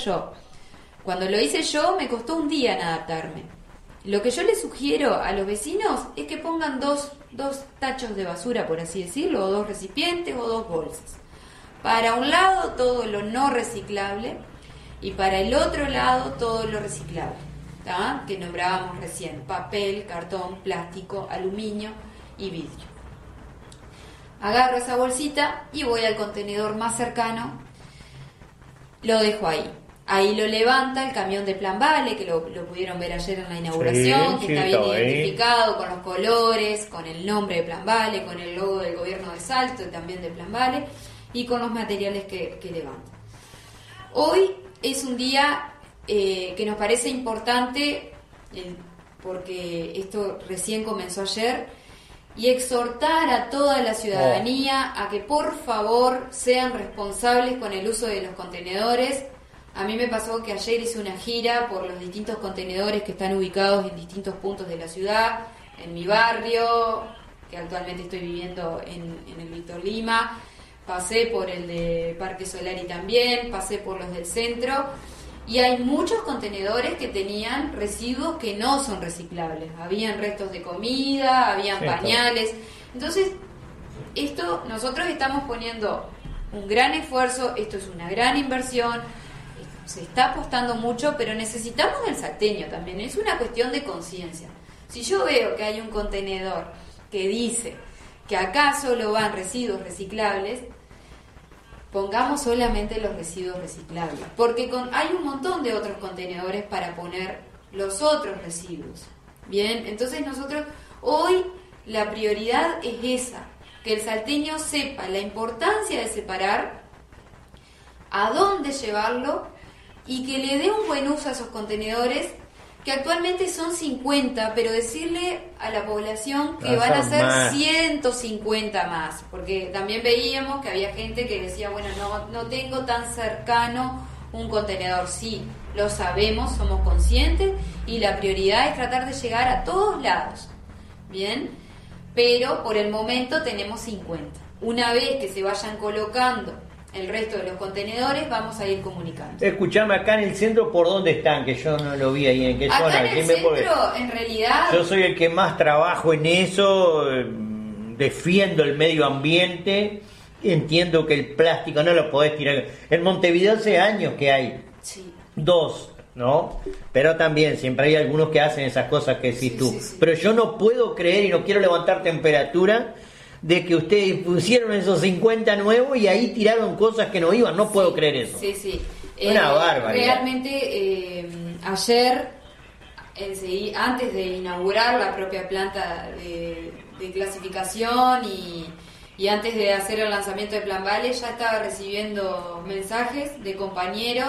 yo. Cuando lo hice yo, me costó un día en adaptarme. Lo que yo les sugiero a los vecinos es que pongan dos tachos de basura, por así decirlo, o 2 recipientes o 2 bolsas. Para un lado todo lo no reciclable y para el otro lado todo lo reciclable, ¿tá? Que nombrábamos recién: papel, cartón, plástico, aluminio y vidrio. Agarro esa bolsita y voy al contenedor más cercano, lo dejo ahí. Ahí lo levanta el camión de Plan Vale, que lo pudieron ver ayer en la inauguración, que está bien identificado con los colores, con el nombre de Plan Vale, con el logo del gobierno de Salto y también de Plan Vale, y con los materiales que levanta. Hoy es un día que nos parece importante, porque esto recién comenzó ayer, y exhortar a toda la ciudadanía a que por favor sean responsables con el uso de los contenedores. A mí me pasó que ayer hice una gira por los distintos contenedores que están ubicados en distintos puntos de la ciudad, en mi barrio, que actualmente estoy viviendo en el Víctor Lima, pasé por el de Parque Solari también, pasé por los del centro, y hay muchos contenedores que tenían residuos que no son reciclables. Habían restos de comida, habían pañales. Entonces, nosotros estamos poniendo un gran esfuerzo, esto es una gran inversión, se está apostando mucho, pero necesitamos del salteño también. Es una cuestión de conciencia. Si yo veo que hay un contenedor que dice que acá solo van residuos reciclables, pongamos solamente los residuos reciclables, porque hay un montón de otros contenedores para poner los otros residuos. Bien, entonces nosotros hoy la prioridad es esa, que el salteño sepa la importancia de separar, a dónde llevarlo y que le dé un buen uso a esos contenedores, que actualmente son 50, pero decirle a la población que van a ser 150 más, porque también veíamos que había gente que decía, bueno, no tengo tan cercano un contenedor. Sí, lo sabemos, somos conscientes, y la prioridad es tratar de llegar a todos lados, ¿bien? Pero por el momento tenemos 50. Una vez que se vayan colocando el resto de los contenedores, vamos a ir comunicando. Escuchame, acá en el centro, ¿por dónde están? Que yo no lo vi ahí, ¿en qué zona? Acá en el centro, en realidad... Yo soy el que más trabajo en eso, defiendo el medio ambiente, entiendo que el plástico no lo podés tirar. En Montevideo hace años que hay 2, ¿no? Pero también siempre hay algunos que hacen esas cosas que decís tú. Sí. Pero yo no puedo creer, y no quiero levantar temperatura, de que ustedes pusieron esos 50 nuevos y ahí tiraron cosas que no iban. No puedo creer eso. Sí. Una barbaridad. Realmente ayer, antes de inaugurar la propia planta de clasificación y antes de hacer el lanzamiento de Plan Vale, ya estaba recibiendo mensajes de compañeros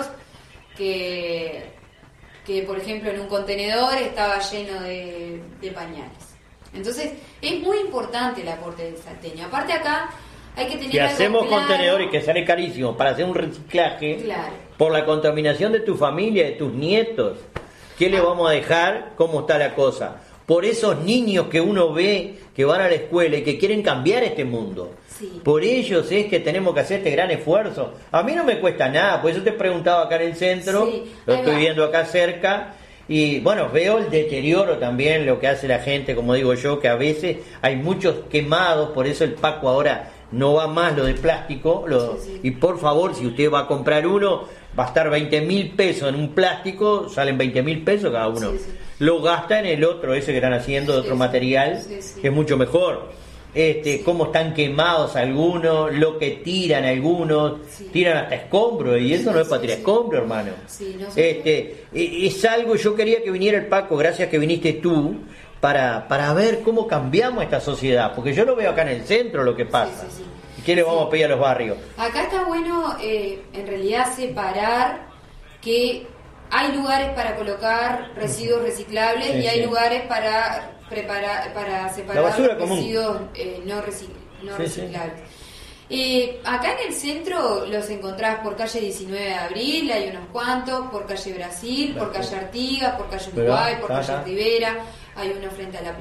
que por ejemplo en un contenedor estaba lleno de pañales. Entonces, es muy importante el aporte del salteño. Aparte acá hay que tener si hacemos claro, contenedores que sale carísimo para hacer un reciclaje, por la contaminación de tu familia, de tus nietos, ¿qué le vamos a dejar? ¿Cómo está la cosa? Por esos niños que uno ve que van a la escuela y que quieren cambiar este mundo. Sí. Por ellos es que tenemos que hacer este gran esfuerzo. A mí no me cuesta nada, por eso te preguntaba acá en el centro, lo estoy viendo acá cerca. Y bueno, veo el deterioro también, lo que hace la gente, como digo yo, que a veces hay muchos quemados, por eso el Paco ahora no va más lo de plástico. Y por favor, si usted va a comprar uno, va a estar 20.000 pesos en un plástico, salen 20.000 pesos cada uno. Lo gasta en el otro, ese que están haciendo de otro material, que es mucho mejor. Cómo están quemados algunos, lo que tiran algunos, tiran hasta escombros, y eso no es para tirar escombros, hermano. Es algo, yo quería que viniera el Paco, gracias que viniste tú, para ver cómo cambiamos esta sociedad, porque yo lo veo acá en el centro lo que pasa. ¿Qué le vamos a pedir a los barrios? Acá está bueno en realidad separar que hay lugares para colocar residuos reciclables y hay lugares para separar los residuos no reciclables. Acá en el centro los encontrás por calle 19 de Abril, hay unos cuantos, por calle Brasil, por calle Artigas, por calle Uruguay, por calle Rivera. hay uno frente a la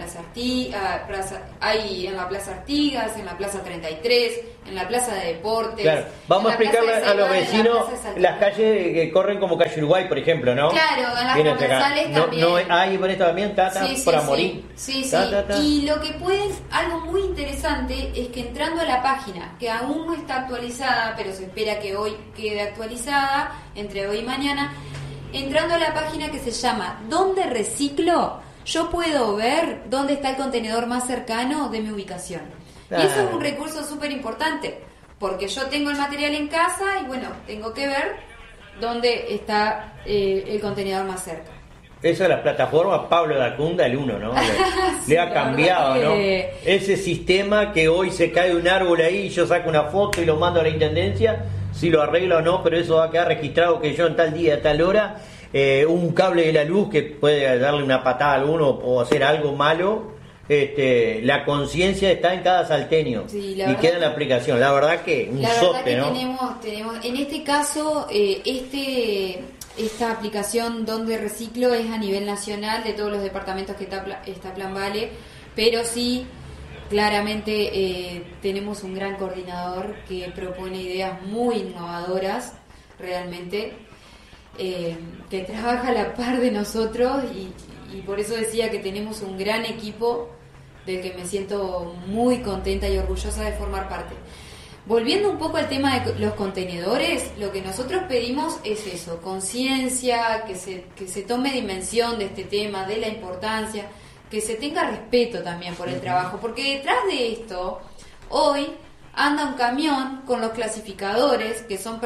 hay en la Plaza Artigas, en la Plaza 33, en la Plaza de Deportes. Claro, vamos a explicarle a los vecinos las calles que corren como calle Uruguay, por ejemplo, ¿no? Claro, en las Universales también. No, hay por esto también, por morir. Sí. Y lo que algo muy interesante es que entrando a la página, que aún no está actualizada, pero se espera que hoy quede actualizada, entre hoy y mañana, entrando a la página que se llama ¿Dónde reciclo? Yo puedo ver dónde está el contenedor más cercano de mi ubicación. Claro. Y eso es un recurso súper importante, porque yo tengo el material en casa y bueno, tengo que ver dónde está el contenedor más cerca. Eso de las plataformas, Pablo Dacunda, el 1, ¿no? Sí, le ha cambiado, ¿no? Ese sistema que hoy se cae un árbol ahí y yo saco una foto y lo mando a la intendencia, si lo arreglo o no, pero eso va a quedar registrado que yo en tal día, a tal hora, un cable de la luz que puede darle una patada a alguno o hacer algo malo, la conciencia está en cada salteño y queda en la aplicación. La verdad que un sote, ¿no? Tenemos, en este caso, esta aplicación Donde Reciclo es a nivel nacional de todos los departamentos que está Plan Vale, pero sí, claramente tenemos un gran coordinador que propone ideas muy innovadoras, realmente, que trabaja a la par de nosotros y por eso decía que tenemos un gran equipo del que me siento muy contenta y orgullosa de formar parte. Volviendo un poco al tema de los contenedores, lo que nosotros pedimos es eso, conciencia, que se tome dimensión de este tema, de la importancia, que se tenga respeto también por el trabajo, porque detrás de esto, hoy anda un camión con los clasificadores, que son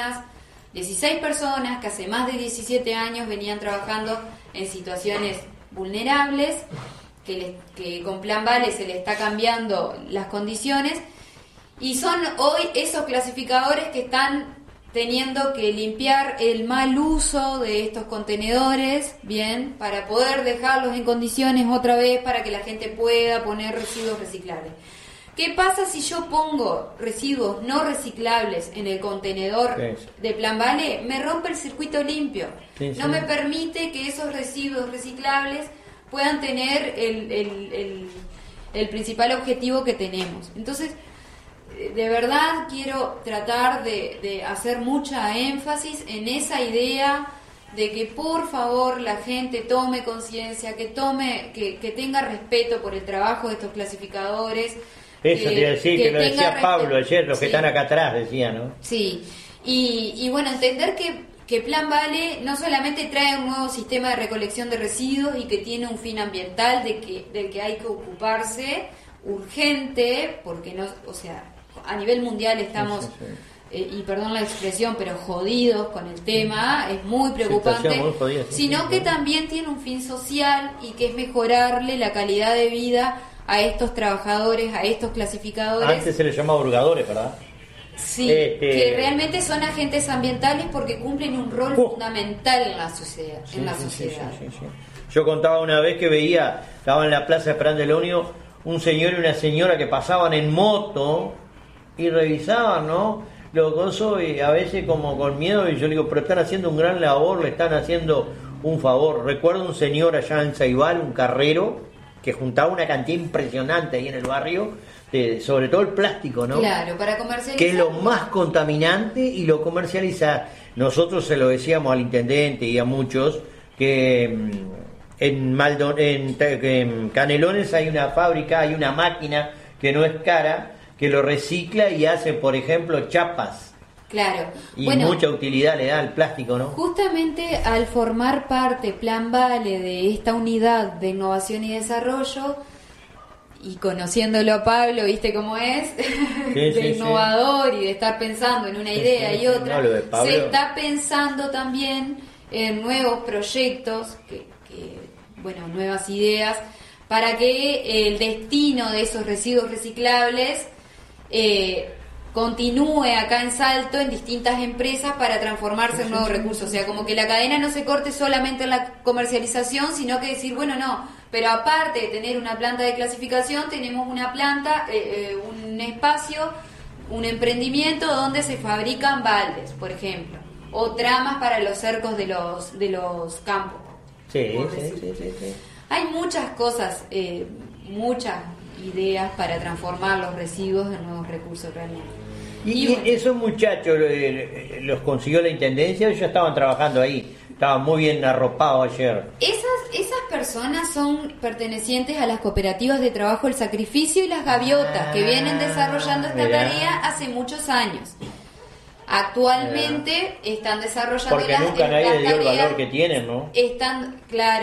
16 personas que hace más de 17 años venían trabajando en situaciones vulnerables, que con Plan Vale se le está cambiando las condiciones, y son hoy esos clasificadores que están teniendo que limpiar el mal uso de estos contenedores, bien, para poder dejarlos en condiciones otra vez para que la gente pueda poner residuos reciclables. ¿Qué pasa si yo pongo residuos no reciclables en el contenedor de Plan Vale? Me rompe el circuito limpio. No me permite que esos residuos reciclables puedan tener el principal objetivo que tenemos. Entonces, de verdad quiero tratar de hacer mucha énfasis en esa idea de que por favor la gente tome conciencia, que tenga respeto por el trabajo de estos clasificadores. Eso te iba a decir, que lo decía Pablo ayer, los que están acá atrás, decía, ¿no? Sí, y bueno, entender que Plan Vale no solamente trae un nuevo sistema de recolección de residuos y que tiene un fin ambiental del que hay que ocuparse urgente, porque no, o sea, a nivel mundial estamos, y perdón la expresión, pero jodidos con el tema, es muy preocupante, muy jodida, sino que también tiene un fin social y que es mejorarle la calidad de vida a estos trabajadores, a estos clasificadores. Antes se les llamaba hurgadores, ¿verdad? Sí, que realmente son agentes ambientales porque cumplen un rol fundamental en la sociedad. Sí. Yo contaba una vez que estaba en la plaza Esperanza del Onio, un señor y una señora que pasaban en moto y revisaban, ¿no? Lo gozo y a veces como con miedo, y yo le digo, pero están haciendo un gran labor, le están haciendo un favor. Recuerdo un señor allá en Ceibal, un carrero, que juntaba una cantidad impresionante ahí en el barrio, sobre todo el plástico, ¿no? Claro, para comercializar. Que es lo más contaminante y lo comercializa. Nosotros se lo decíamos al intendente y a muchos, que en Canelones hay una fábrica, hay una máquina que no es cara, que lo recicla y hace, por ejemplo, chapas. Claro. Y mucha utilidad le da al plástico, ¿no? Justamente al formar parte Plan Vale de esta unidad de innovación y desarrollo, y conociéndolo a Pablo, viste cómo es, innovador y de estar pensando en una idea y otra, se está pensando también en nuevos proyectos, nuevas ideas, para que el destino de esos residuos reciclables continúe acá en Salto en distintas empresas para transformarse en nuevos recursos. O sea, como que la cadena no se corte solamente en la comercialización, sino que decir, pero aparte de tener una planta de clasificación, tenemos una planta, un espacio, un emprendimiento donde se fabrican baldes, por ejemplo, o tramas para los cercos de los campos. Sí. Hay muchas cosas, muchas ideas para transformar los residuos en nuevos recursos realmente. ¿Y bueno, esos muchachos los consiguió la Intendencia o ya estaban trabajando ahí? Estaban muy bien arropados ayer. Esas personas son pertenecientes a las cooperativas de trabajo El Sacrificio y las Gaviotas, que vienen desarrollando esta tarea hace muchos años. Actualmente están desarrollando porque nunca nadie dio el valor que tienen, ¿no? Están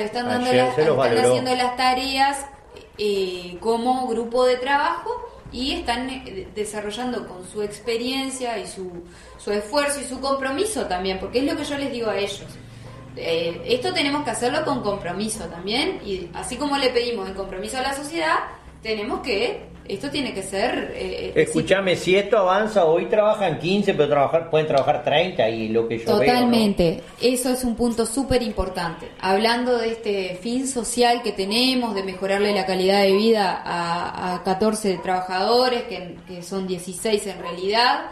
haciendo las tareas como grupo de trabajo y están desarrollando con su experiencia y su esfuerzo y su compromiso también, porque es lo que yo les digo a ellos. Esto tenemos que hacerlo con compromiso también, y así como le pedimos el compromiso a la sociedad, esto tiene que ser... Escúchame, si esto avanza, hoy trabajan 15, pero pueden trabajar 30 y lo que yo Totalmente. veo, ¿no? Eso es un punto súper importante. Hablando de este fin social que tenemos, de mejorarle la calidad de vida a 14 trabajadores, que son 16 en realidad,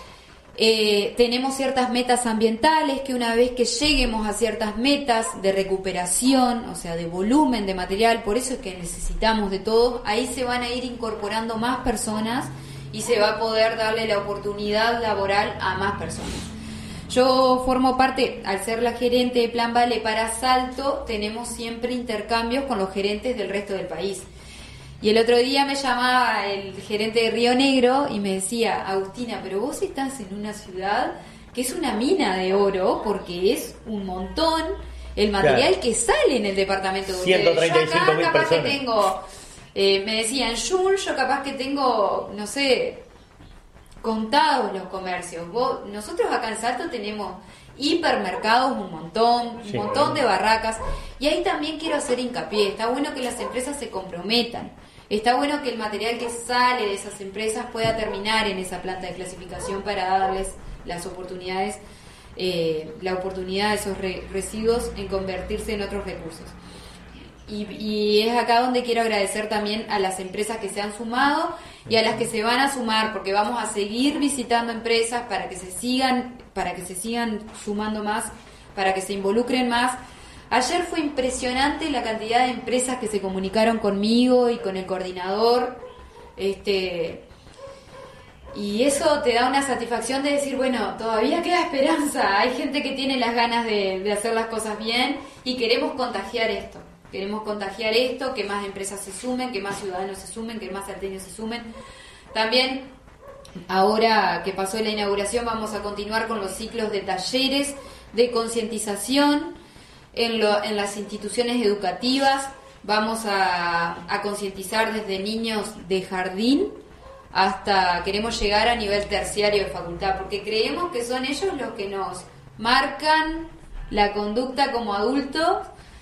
tenemos ciertas metas ambientales que una vez que lleguemos a ciertas metas de recuperación, o sea, de volumen de material, por eso es que necesitamos de todos, ahí se van a ir incorporando más personas y se va a poder darle la oportunidad laboral a más personas. Yo formo parte, al ser la gerente de Plan Vale para Salto, tenemos siempre intercambios con los gerentes del resto del país. Y el otro día me llamaba el gerente de Río Negro y me decía: Agustina, pero vos estás en una ciudad que es una mina de oro, porque es un montón el material que sale en el departamento de ustedes. 135.000 personas. Que tengo, me decía, en Jun, yo capaz que tengo, no sé, contados los comercios. Nosotros acá en Salto tenemos hipermercados, un montón de barracas, y ahí también quiero hacer hincapié. Está bueno que las empresas se comprometan. Está bueno que el material que sale de esas empresas pueda terminar en esa planta de clasificación para darles las oportunidades, la oportunidad de esos residuos en convertirse en otros recursos. Y es acá donde quiero agradecer también a las empresas que se han sumado y a las que se van a sumar, porque vamos a seguir visitando empresas para que se sigan sumando más, para que se involucren más. Ayer fue impresionante la cantidad de empresas que se comunicaron conmigo y con el coordinador, y eso te da una satisfacción de decir, bueno, todavía queda esperanza, hay gente que tiene las ganas de hacer las cosas bien y queremos contagiar esto, que más empresas se sumen, que más ciudadanos se sumen, que más salteños se sumen. También, ahora que pasó la inauguración, vamos a continuar con los ciclos de talleres de concientización en las instituciones educativas. Vamos a concientizar desde niños de jardín hasta queremos llegar a nivel terciario de facultad, porque creemos que son ellos los que nos marcan la conducta como adultos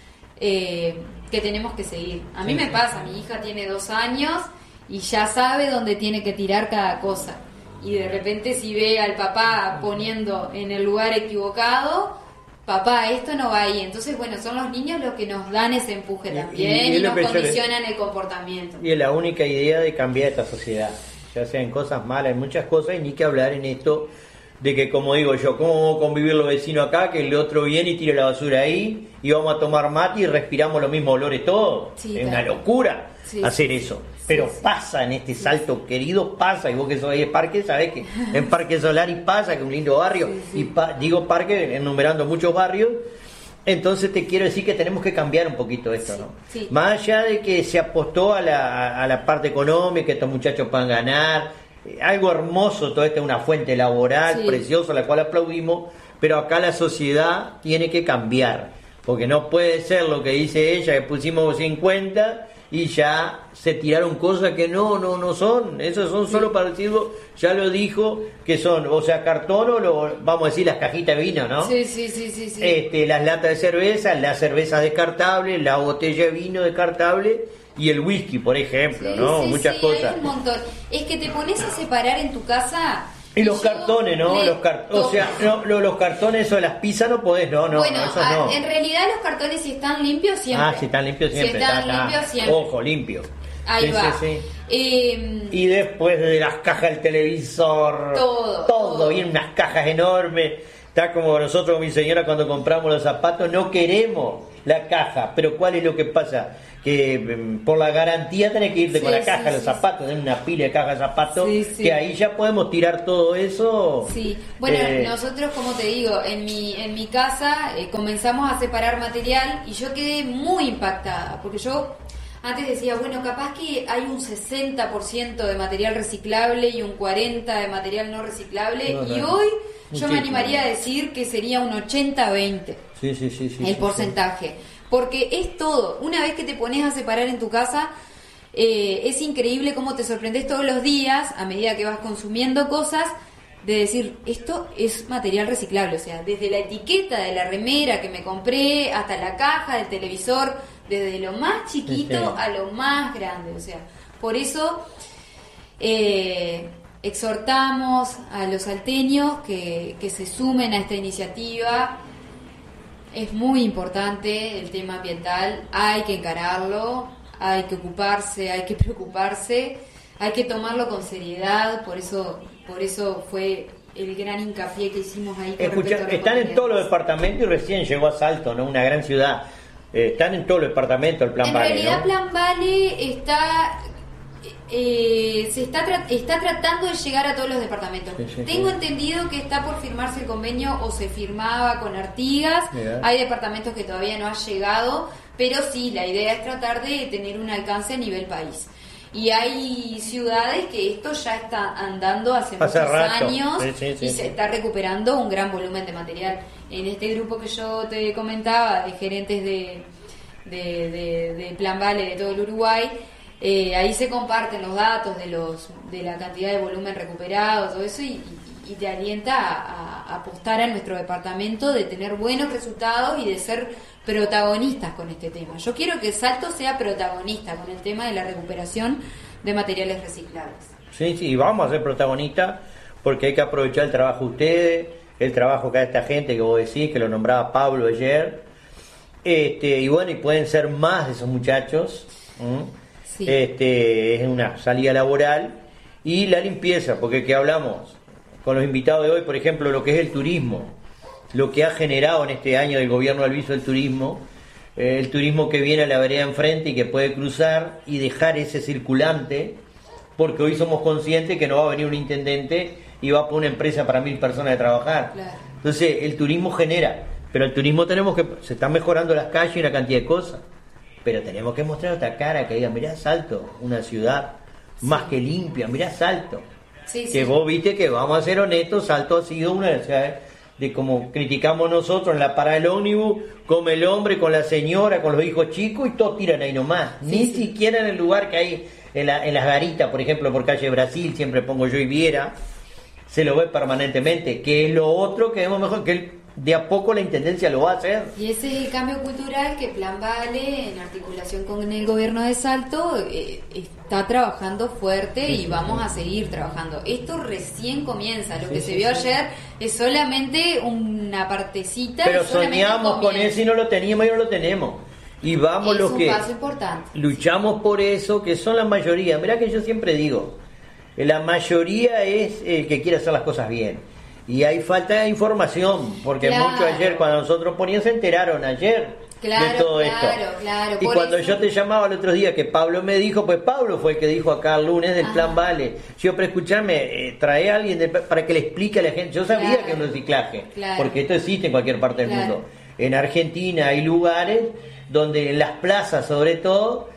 que tenemos que seguir. A mí me pasa, mi hija tiene 2 años y ya sabe dónde tiene que tirar cada cosa, y de repente si ve al papá poniendo en el lugar equivocado, papá, esto no va ahí. Entonces, bueno, son los niños los que nos dan ese empuje también y nos condicionan el comportamiento. Y es la única idea de cambiar esta sociedad, ya sean cosas malas, muchas cosas, y ni que hablar en esto de que, como digo yo, ¿cómo vamos a convivir los vecinos acá, que el otro viene y tira la basura ahí, y vamos a tomar mate y respiramos los mismos olores todos? Sí, es una locura hacer eso. Pero pasa en este Salto querido, pasa, y vos que sos ahí de Parque, sabés que en Parque Solari pasa, que es un lindo barrio, y digo Parque enumerando muchos barrios. Entonces te quiero decir que tenemos que cambiar un poquito esto, ¿no? Sí. Más allá de que se apostó a la parte económica, que estos muchachos puedan ganar, algo hermoso, todo esto es una fuente laboral preciosa, la cual aplaudimos, pero acá la sociedad tiene que cambiar, porque no puede ser lo que dice ella, que pusimos 50 y ya se tiraron cosas que no son, esos son solo parecidos, ya lo dijo, que son, o sea, cartón o vamos a decir las cajitas de vino, ¿no? Sí. Las latas de cerveza, las cervezas descartables, la botella de vino descartable y el whisky, por ejemplo, ¿no? Muchas cosas. Hay un montón. Es que te pones a separar en tu casa. Y los cartones, ¿no? Los cartones, eso de las pizzas no podés, no, bueno, eso no. En realidad los cartones si están limpios siempre. Si están limpios siempre. Siempre. Ojo, limpio. Ahí va. Sí. Y después de las cajas del televisor, todo. Vienen unas cajas enormes. Está como nosotros con mi señora cuando compramos los zapatos, no queremos la caja, pero ¿cuál es lo que pasa? Que por la garantía tenés que irte con la caja, los zapatos, tenés una pila de caja de zapatos, que ahí ya podemos tirar todo eso. Sí, bueno, nosotros, como te digo, en mi casa comenzamos a separar material y yo quedé muy impactada, porque yo antes decía, bueno, capaz que hay un 60% de material reciclable y un 40% de material no reciclable, y hoy yo me animaría a decir que sería un 80-20 el porcentaje. Porque es todo. Una vez que te pones a separar en tu casa, es increíble cómo te sorprendes todos los días, a medida que vas consumiendo cosas, de decir, esto es material reciclable. O sea, desde la etiqueta de la remera que me compré, hasta la caja del televisor, desde lo más chiquito a lo más grande. O sea, por eso exhortamos a los salteños que se sumen a esta iniciativa. Es muy importante el tema ambiental, hay que encararlo, hay que ocuparse, hay que preocuparse, hay que tomarlo con seriedad, por eso fue el gran hincapié que hicimos ahí. Están en todos los departamentos y recién llegó a Salto, ¿no? Una gran ciudad. Están en todos los departamentos el Plan Vale, ¿no? En realidad Plan Vale está tratando de llegar a todos los departamentos. Tengo entendido que está por firmarse el convenio, o se firmaba con Artigas. Hay departamentos que todavía no han llegado, pero sí, la idea es tratar de tener un alcance a nivel país. Y hay ciudades que esto ya está andando hace muchos años y se está recuperando un gran volumen de material. En este grupo que yo te comentaba, de gerentes de Plan Vale de todo el Uruguay, ahí se comparten los datos de la cantidad de volumen recuperado, todo eso, y te alienta a apostar a nuestro departamento, de tener buenos resultados y de ser protagonistas con este tema. Yo quiero que Salto sea protagonista con el tema de la recuperación de materiales reciclables. Sí, vamos a ser protagonistas, porque hay que aprovechar el trabajo de ustedes, el trabajo que hace esta gente que vos decís, que lo nombraba Pablo ayer, y bueno, y pueden ser más de esos muchachos. Es una salida laboral, y la limpieza, porque que hablamos con los invitados de hoy, por ejemplo, lo que es el turismo, lo que ha generado en este año del gobierno de Alviso el turismo que viene a la vereda enfrente y que puede cruzar y dejar ese circulante, porque hoy somos conscientes que no va a venir un intendente y va a poner una empresa para 1.000 personas de trabajar. Entonces el turismo genera, pero el turismo se están mejorando las calles y una cantidad de cosas, pero tenemos que mostrar otra cara, que digan, mirá Salto, una ciudad más que limpia, mirá Salto, que vos viste que, vamos a ser honestos, Salto ha sido una de las ciudades, de como criticamos nosotros en la parada del ómnibus, come el hombre con la señora, con los hijos chicos, y todos tiran ahí nomás, ni siquiera en el lugar que hay en las garitas, por ejemplo, por calle Brasil, siempre pongo yo y Viera, se lo ve permanentemente, que es lo otro que vemos mejor, que de a poco la intendencia lo va a hacer. Y ese es el cambio cultural que Plan Vale, en articulación con el gobierno de Salto, está trabajando fuerte, y vamos a seguir trabajando. Esto recién comienza, lo que se vio ayer es solamente una partecita. Pero soñamos con eso y no lo teníamos y no lo tenemos. Y vamos, es los un que paso importante. Luchamos por eso, que son la mayoría. Mirá que yo siempre digo, la mayoría es el que quiere hacer las cosas bien. Y hay falta de información, porque muchos ayer, cuando nosotros poníamos, se enteraron ayer de todo esto. Y cuando yo te llamaba el otro día, que Pablo me dijo, pues Pablo fue el que dijo acá el lunes del Plan Vale. Yo, pero escuchame, trae a alguien para que le explique a la gente. Yo sabía que es un reciclaje, porque esto existe en cualquier parte del mundo. En Argentina hay lugares donde en las plazas, sobre todo,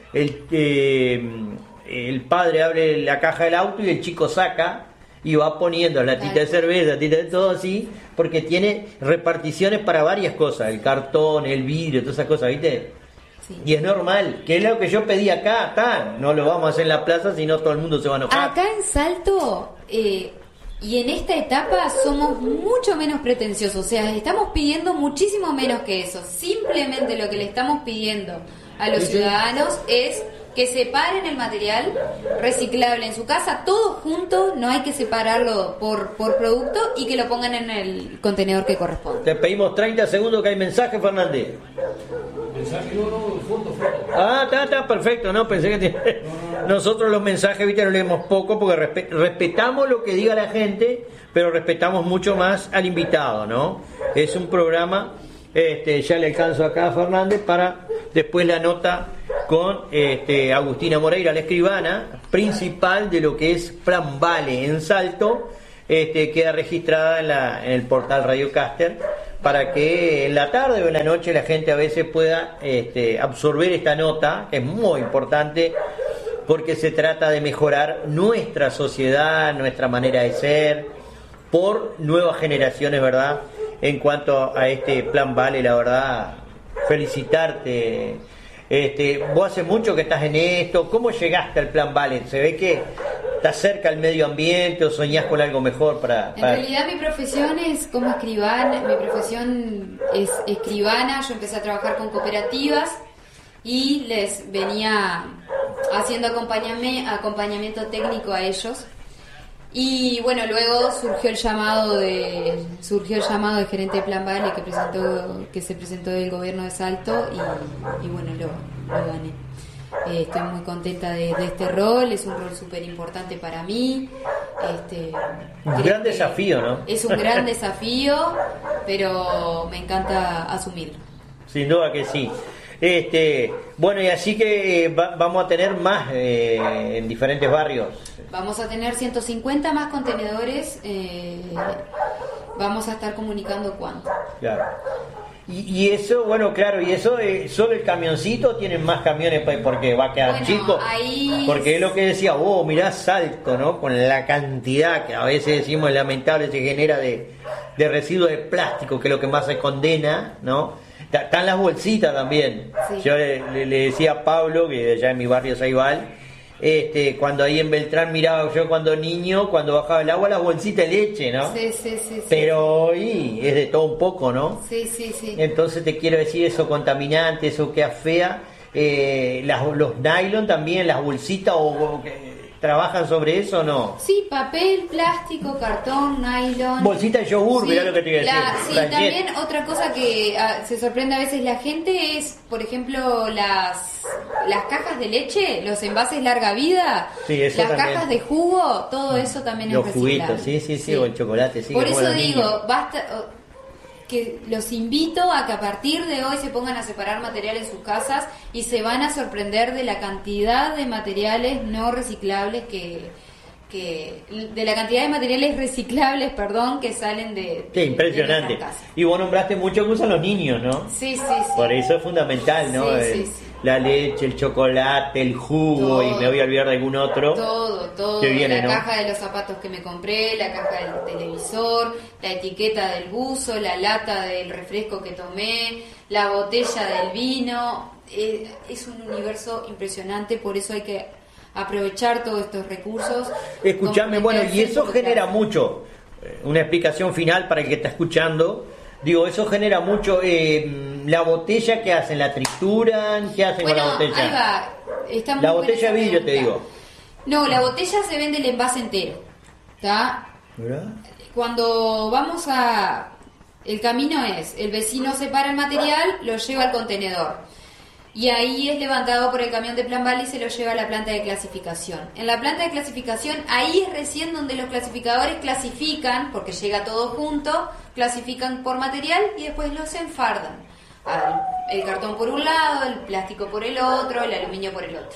el padre abre la caja del auto y el chico saca y va poniendo latita de cerveza, latita de todo así, porque tiene reparticiones para varias cosas, el cartón, el vidrio, todas esas cosas, ¿viste? Y es normal, que es lo que yo pedí acá, no lo vamos a hacer en la plaza, si no todo el mundo se va a enojar. Acá en Salto, y en esta etapa somos mucho menos pretenciosos, o sea, estamos pidiendo muchísimo menos que eso. Simplemente lo que le estamos pidiendo a los ciudadanos es que separen el material reciclable en su casa, todo junto, no hay que separarlo por producto, y que lo pongan en el contenedor que corresponde. Te pedimos 30 segundos, que hay mensaje, Fernández. Mensaje, no, foto. Está perfecto, no, pensé que nosotros los mensajes, viste, los leemos poco, porque respetamos lo que diga la gente, pero respetamos mucho más al invitado, ¿no? Es un programa ya le alcanzo acá a Fernández para después la nota con Agustina Moreira, la escribana principal de lo que es Plan Vale en Salto, queda registrada en el portal Radiocaster, para que en la tarde o en la noche la gente a veces pueda absorber esta nota, que es muy importante, porque se trata de mejorar nuestra sociedad, nuestra manera de ser, por nuevas generaciones, ¿verdad? En cuanto a este Plan Vale, la verdad, felicitarte. Vos hace mucho que estás en esto. ¿Cómo llegaste al Plan Vale? ¿Se ve que estás cerca del medio ambiente o soñás con algo mejor para...? En realidad mi profesión es como escribana, mi profesión es escribana. Yo empecé a trabajar con cooperativas y les venía haciendo acompañamiento técnico a ellos. Y bueno, luego surgió el llamado de gerente de Plan Vale que se presentó del gobierno de Salto y bueno, lo gané. Estoy muy contenta de este rol, es un rol súper importante para mí. Un gran desafío, ¿no? Es un gran desafío, pero me encanta asumirlo. Sin duda que sí. Bueno, y así que vamos a tener más en diferentes barrios. Vamos a tener 150 más contenedores. Vamos a estar comunicando cuánto. Claro. Y eso, bueno, claro, y eso solo el camioncito, tienen más camiones porque va a quedar chico. Porque es lo que decía, mirá Salto, ¿no? Con la cantidad que a veces decimos lamentable se genera de residuos de plástico, que es lo que más se condena, ¿no? Están las bolsitas también. Sí. Yo le decía a Pablo, que de allá en mi barrio Saibal, cuando ahí en Beltrán miraba yo cuando niño, cuando bajaba el agua, las bolsitas de leche, ¿no? Sí. Pero hoy es de todo un poco, ¿no? Sí. Entonces te quiero decir, eso contaminante, eso que afea, los nylon también, las bolsitas, ¿trabajan sobre eso o no? Sí, papel, plástico, cartón, nylon. Bolsita de yogur, mirá lo que te iba a decir. Sí, también otra cosa que se sorprende a veces la gente es, por ejemplo, las cajas de leche, los envases larga vida, las cajas de jugo, todo eso también los es reciclable. Los juguitos, sí, o el chocolate, sí. Por eso digo, basta... que los invito a que a partir de hoy se pongan a separar material en sus casas y se van a sorprender de la cantidad de materiales no reciclables de la cantidad de materiales reciclables, que salen de impresionante. De y vos nombraste mucho que usan los niños, ¿no? Sí. Por eso es fundamental, ¿no? Sí. La leche, el chocolate, el jugo, todo, y me voy a olvidar de algún otro. Todo. Que viene, la caja de los zapatos que me compré, la caja del televisor, la etiqueta del buzo, la lata del refresco que tomé, la botella del vino. Es un universo impresionante, por eso hay que aprovechar todos estos recursos. Escuchame, bueno, y eso genera mucho. Una explicación final para el que está escuchando. Digo, eso genera mucho. La botella, ¿qué hacen? ¿La trituran? ¿Qué hacen con la botella? Ahí va. Está muy la botella de vidrio, te digo. No, la botella se vende el envase entero. ¿Está? ¿Verdad? Cuando vamos el camino es, el vecino separa el material, lo lleva al contenedor. Y ahí es levantado por el camión de Plan Vale y se lo lleva a la planta de clasificación. En la planta de clasificación, ahí es recién donde los clasificadores clasifican, porque llega todo junto, clasifican por material y después los enfardan. El cartón por un lado, el plástico por el otro, el aluminio por el otro.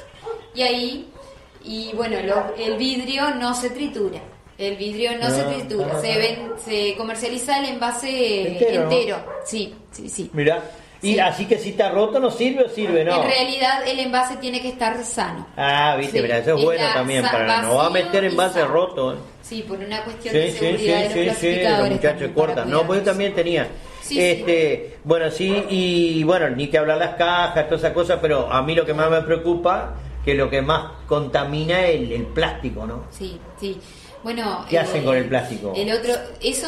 Y bueno, el vidrio no se tritura. El vidrio no se tritura. Se comercializa el envase entero. ¿No? Sí. Mirá. Y sí. Así que si está roto, ¿no sirve o sirve? No. En realidad el envase tiene que estar sano. Viste, pero eso es bueno también, para no va a meter envase roto. Sí, por una cuestión de seguridad de los clasificadores. Los muchachos cortan. No, pues yo también tenía. Bueno, y bueno, ni que hablar las cajas, todas esas cosas, pero a mí lo que más me preocupa, que lo que más contamina es el plástico, ¿no? Sí. Bueno, ¿qué hacen con el plástico? Eso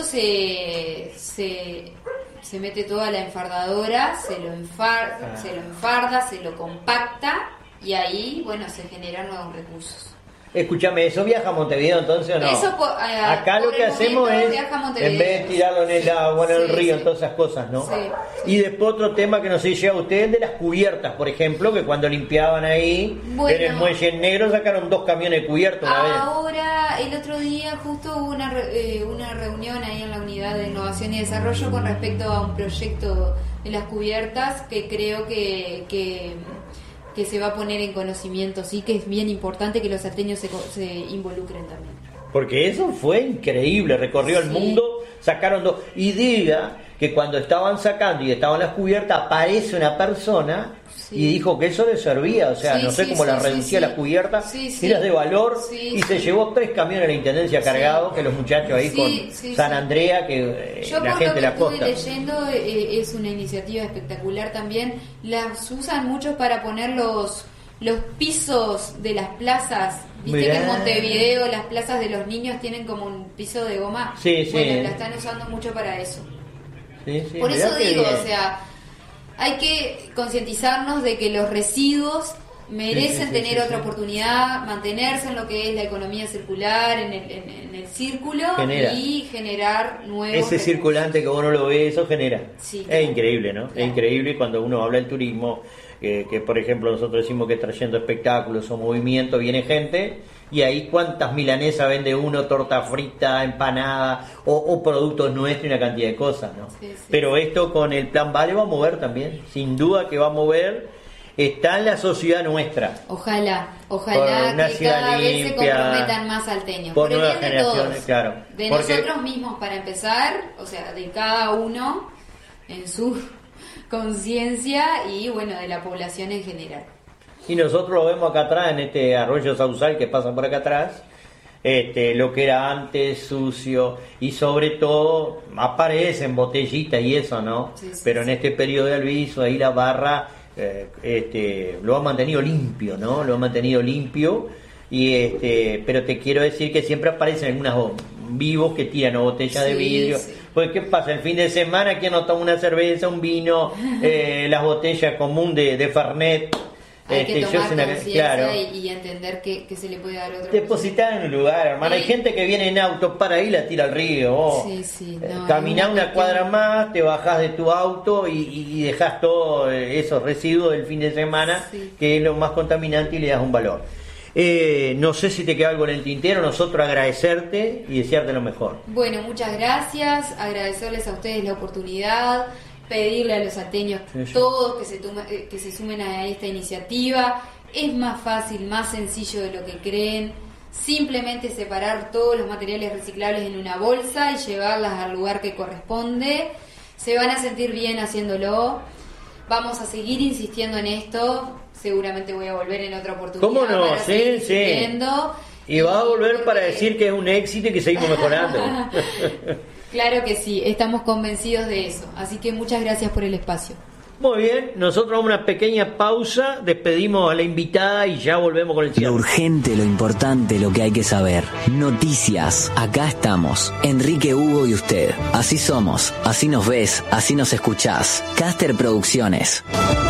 se mete toda la enfardadora, se lo enfarda, se lo compacta y ahí, bueno, se generan nuevos recursos. Escúchame, ¿eso viaja a Montevideo entonces o no? Acá lo que hacemos es, en vez de tirarlo en el agua, en el río, en todas esas cosas, ¿no? Sí. Y después otro tema que no sé si llega a ustedes, de las cubiertas, por ejemplo, que cuando limpiaban ahí, en el muelle negro sacaron 2 camiones de cubiertas una vez. Ahora el otro día justo hubo una reunión ahí en la Unidad de Innovación y Desarrollo con respecto a un proyecto de las cubiertas que creo que se va a poner en conocimiento, sí, que es bien importante que los salteños se involucren también. Porque eso fue increíble, recorrió el mundo, sacaron dos, y diga que cuando estaban sacando y estaban las cubiertas aparece una persona y dijo que eso le servía, o sea, no sé cómo la reducía la cubierta, era de valor, y se llevó 3 camiones de la Intendencia cargados, que los muchachos ahí con San Andrea, que yo la gente de la costa. Yo por lo que estuve leyendo, es una iniciativa espectacular también, las usan muchos para poner los pisos de las plazas. Viste que en Montevideo las plazas de los niños tienen como un piso de goma. Bueno, la están usando mucho para eso. Por eso digo, o sea, hay que concientizarnos de que los residuos merecen tener otra oportunidad, mantenerse en lo que es la economía circular, en el círculo, y generar nuevos ese recursos. Circulante que uno lo ve, eso genera. Es increíble, ¿no? Claro. Es increíble cuando uno habla del turismo, que por ejemplo nosotros decimos que trayendo espectáculos o movimientos viene gente, y ahí cuántas milanesas vende uno, torta frita, empanada o productos nuestros y una cantidad de cosas, ¿no? Pero esto con el Plan Vale va a mover también, sin duda que va a mover, está en la sociedad nuestra. Ojalá que cada vez se comprometan más salteños, por el bien de todos, claro. De nosotros mismos para empezar, o sea, de cada uno en su conciencia y bueno, de la población en general. Y nosotros lo vemos acá atrás, en este arroyo Sausal que pasa por acá atrás, lo que era antes sucio, y sobre todo aparecen botellitas y eso, ¿no? Pero en este periodo de Alviso, ahí la barra lo ha mantenido limpio, ¿no? Lo ha mantenido limpio, y pero te quiero decir que siempre aparecen algunos vivos que tiran botellas de vidrio. Pues ¿qué pasa? El fin de semana, ¿quién no toma una cerveza, un vino, las botellas común de Fernet? Hay que tomar conciencia y entender que se le puede dar otra depositar en un lugar, hermano. Hay gente que viene en auto para ahí y la tira al río. Caminás una cuadra más, te bajás de tu auto y dejás todos esos residuos del fin de semana, que es lo más contaminante, y le das un valor. No sé si te queda algo en el tintero. Nosotros agradecerte y desearte lo mejor. Bueno, muchas gracias, agradecerles a ustedes la oportunidad, pedirle a los salteños todos que se sumen a esta iniciativa. Es más fácil, más sencillo de lo que creen. Simplemente separar todos los materiales reciclables en una bolsa y llevarlas al lugar que corresponde. Se van a sentir bien haciéndolo. Vamos a seguir insistiendo en esto. Seguramente voy a volver en otra oportunidad. ¿Cómo no? Y va a volver para decir que es un éxito y que seguimos mejorando. Claro que sí, estamos convencidos de eso. Así que muchas gracias por el espacio. Muy bien, nosotros vamos a una pequeña pausa, despedimos a la invitada y ya volvemos con el cierre. Lo urgente, lo importante, lo que hay que saber. Noticias, acá estamos. Enrique, Hugo y usted. Así somos, así nos ves, así nos escuchás. Caster Producciones.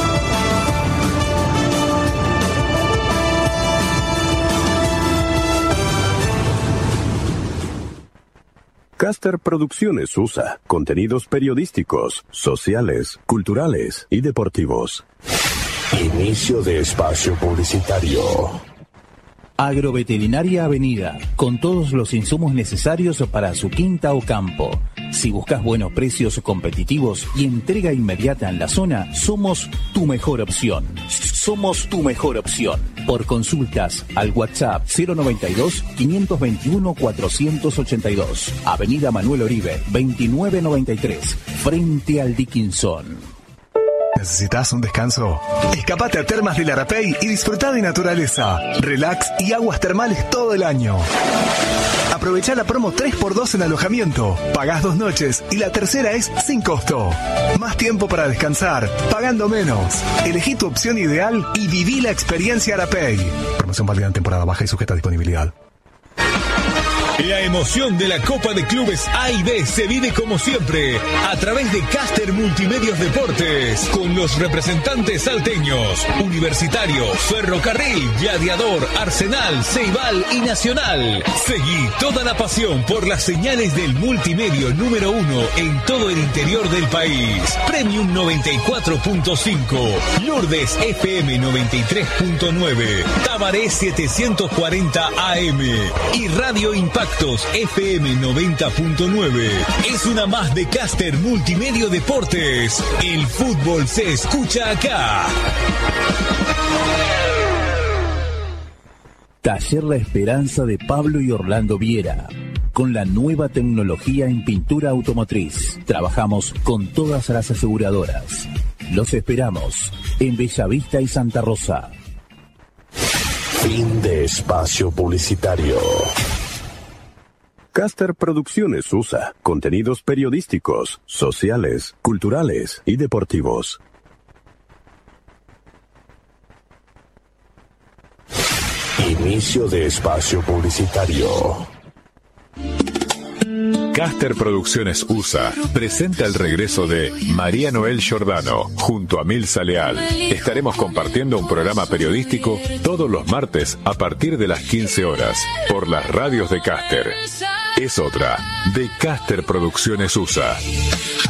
Caster Producciones USA, contenidos periodísticos, sociales, culturales y deportivos. Inicio de espacio publicitario. Agroveterinaria Avenida, con todos los insumos necesarios para su quinta o campo. Si buscas buenos precios competitivos y entrega inmediata en la zona, somos tu mejor opción. Somos tu mejor opción. Por consultas al WhatsApp 092-521-482. Avenida Manuel Oribe, 2993, frente al Dickinson. ¿Necesitas un descanso? Escapate a Termas del Arapey y disfruta de naturaleza, relax y aguas termales todo el año. Aprovecha la promo 3x2 en alojamiento. Pagás 2 noches y la tercera es sin costo. Más tiempo para descansar, pagando menos. Elegí tu opción ideal y viví la experiencia Arapey. Promoción válida en temporada baja y sujeta a disponibilidad. La emoción de la Copa de Clubes A y B se vive como siempre a través de Caster Multimedios Deportes con los representantes salteños, Universitario, Ferrocarril, Gladiador, Arsenal, Ceibal y Nacional. Seguí toda la pasión por las señales del multimedio número 1 en todo el interior del país. Premium 94.5, Lourdes FM 93.9, Tabaré 740 AM y Radio Impactos FM 90.9. Es una más de Caster Multimedio Deportes. El fútbol se escucha acá. Taller La Esperanza de Pablo y Orlando Viera. Con la nueva tecnología en pintura automotriz. Trabajamos con todas las aseguradoras. Los esperamos en Bellavista y Santa Rosa. Fin de espacio publicitario. Caster Producciones USA. Contenidos periodísticos, sociales, culturales y deportivos. Inicio de espacio publicitario. Caster Producciones USA presenta el regreso de María Noel Giordano junto a Milza Leal. Estaremos compartiendo un programa periodístico todos los martes a partir de las 15 horas por las radios de Caster. Es otra de Caster Producciones USA.